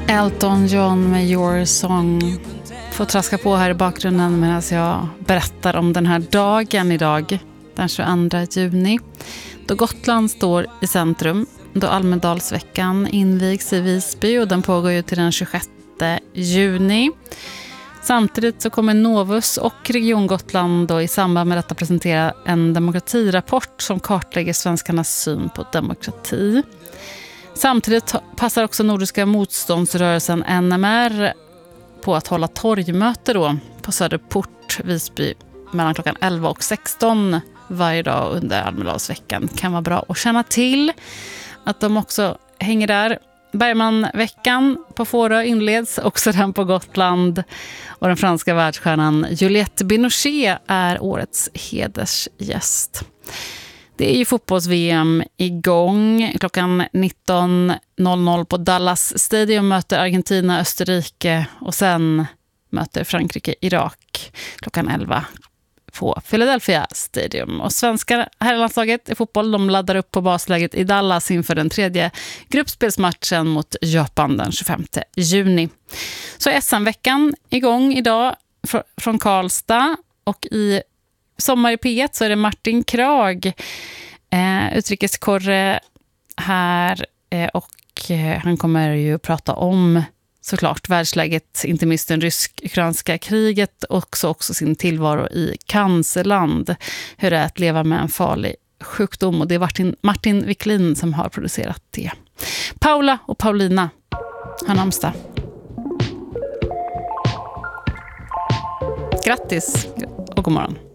Elton John med Your Song får traska på här i bakgrunden medan jag berättar om den här dagen idag, den 22 juni, då Gotland står i centrum, då Almedalsveckan invigs i Visby och den pågår ju till den 26 juni. Samtidigt så kommer Novus och Region Gotland då i samband med detta presentera en demokratirapport som kartlägger svenskarnas syn på demokrati. Samtidigt passar också Nordiska motståndsrörelsen NMR på att hålla torgmöte då på Söderport, Visby, mellan klockan 11 och 16 varje dag under Almedalsveckan. Kan vara bra att känna till att de också hänger där. Bergmanveckan på Fårö inleds, också den på Gotland. Och den franska världsstjärnan Juliette Binoche är årets hedersgäst. Det är ju fotbolls-VM igång. Klockan 19.00 på Dallas Stadium möter Argentina Österrike och sen möter Frankrike Irak klockan 11 på Philadelphia Stadium. Och svenska herrlandslaget i fotboll, de laddar upp på basläget i Dallas inför den tredje gruppspelsmatchen mot Japan den 25 juni. Så är SM-veckan igång idag från Karlstad, och i Sommar i P1 så är det Martin Krag, utrikeskorre här, och han kommer ju prata om såklart världsläget, inte minst den rysk-ukrainska kriget, och också sin tillvaro i cancerland, hur det är att leva med en farlig sjukdom, och det är Martin Wiklin som har producerat det. Paula och Paulina har namnsdag. Grattis och god morgon.